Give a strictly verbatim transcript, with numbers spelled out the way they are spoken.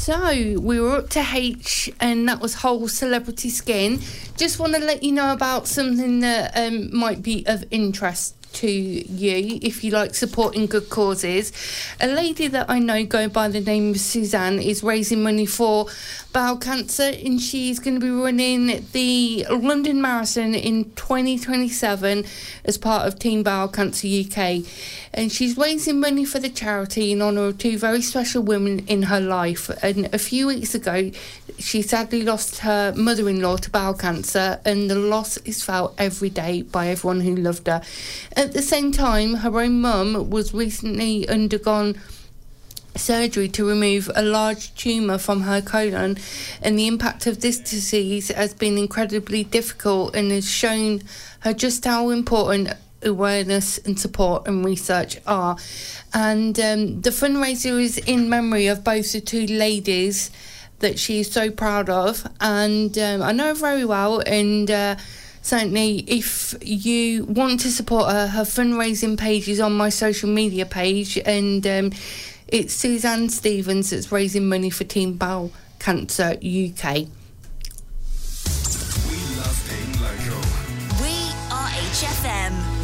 So we were up to H, and that was whole celebrity skin. Just want to let you know about something that um, might be of interest to you if you like supporting good causes. A lady that I know going by the name of Suzanne is raising money for bowel cancer, and she's going to be running the London Marathon in twenty twenty-seven as part of Team Bowel Cancer U K, and she's raising money for the charity in honour of two very special women in her life. And a few weeks ago she sadly lost her mother-in-law to bowel cancer, and the loss is felt every day by everyone who loved her. At the same time, her own mum was recently undergone surgery to remove a large tumour from her colon, and the impact of this disease has been incredibly difficult and has shown her just how important awareness and support and research are. And um, the fundraiser is in memory of both the two ladies that she is so proud of, and um, I know her very well, and uh, certainly if you want to support her, her fundraising page is on my social media page, and um, it's Suzanne Stevens that's raising money for Team Bowel Cancer U K. We love being local. We are H F M.